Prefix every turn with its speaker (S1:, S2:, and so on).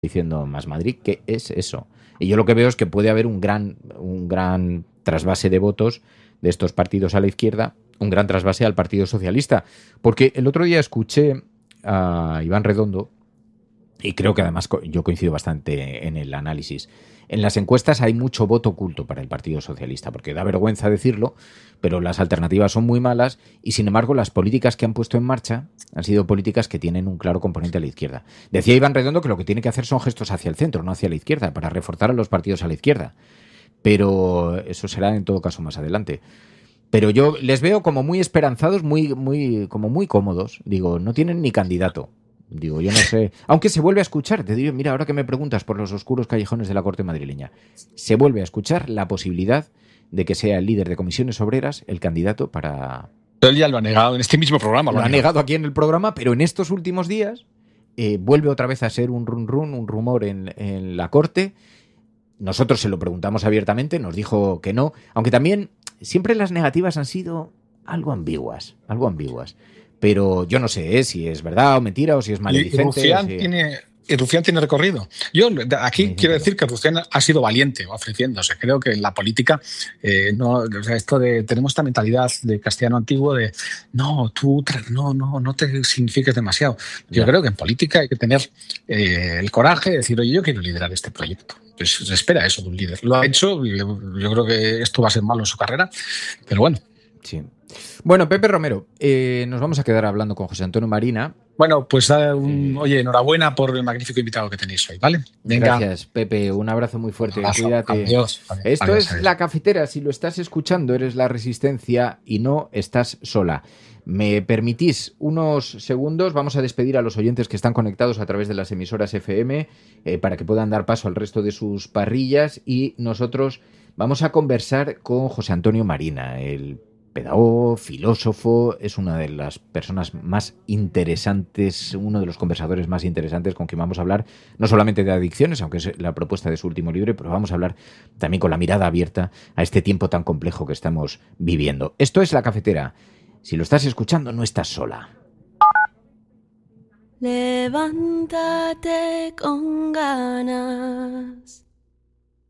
S1: diciendo Más Madrid, ¿qué es eso? Y yo lo que veo es que puede haber un gran trasvase de votos de estos partidos a la izquierda, un gran trasvase al Partido Socialista. Porque el otro día escuché a Iván Redondo, y creo que además yo coincido bastante en el análisis. En las encuestas hay mucho voto oculto para el Partido Socialista, porque da vergüenza decirlo, pero las alternativas son muy malas y, sin embargo, las políticas que han puesto en marcha han sido políticas que tienen un claro componente a la izquierda. Decía Iván Redondo que lo que tiene que hacer son gestos hacia el centro, no hacia la izquierda, para reforzar a los partidos a la izquierda. Pero eso será, en todo caso, más adelante. Pero yo les veo como muy esperanzados, como muy cómodos. Digo, no tienen ni candidato. Digo, yo no sé. Aunque se vuelve a escuchar, te digo, mira, ahora que me preguntas por los oscuros callejones de la corte madrileña, se vuelve a escuchar la posibilidad de que sea el líder de Comisiones Obreras el candidato para...
S2: Él ya lo ha negado en este mismo programa.
S1: Lo ha negado aquí en el programa, pero en estos últimos días vuelve otra vez a ser un rumor en la corte. Nosotros se lo preguntamos abiertamente, nos dijo que no, aunque también siempre las negativas han sido algo ambiguas. Pero yo no sé si es verdad o mentira o si es maledicente.
S2: Y Rufián tiene recorrido. Yo aquí quiero decir que Rufián ha sido valiente ofreciéndose. Creo que en la política tenemos esta mentalidad de castellano antiguo de no te signifiques demasiado. Yo creo que en política hay que tener el coraje de decir, oye, yo quiero liderar este proyecto. Pues se espera eso de un líder. Lo ha hecho, yo creo que esto va a ser malo en su carrera, pero bueno.
S1: Sí. Bueno, Pepe Romero, nos vamos a quedar hablando con José Antonio Marina.
S2: Bueno, pues oye, enhorabuena por el magnífico invitado que tenéis hoy, ¿vale?
S1: Venga. Gracias, Pepe. Un abrazo muy fuerte. Cuídate.
S2: Adiós.
S1: Esto es La Cafetera. Si lo estás escuchando, eres la Resistencia y no estás sola. ¿Me permitís unos segundos? Vamos a despedir a los oyentes que están conectados a través de las emisoras FM para que puedan dar paso al resto de sus parrillas, y nosotros vamos a conversar con José Antonio Marina, el pedagogo, filósofo, es una de las personas más interesantes, uno de los conversadores más interesantes con quien vamos a hablar, no solamente de adicciones, aunque es la propuesta de su último libro, pero vamos a hablar también con la mirada abierta a este tiempo tan complejo que estamos viviendo. Esto es La Cafetera. Si lo estás escuchando, no estás sola.
S3: Levántate con ganas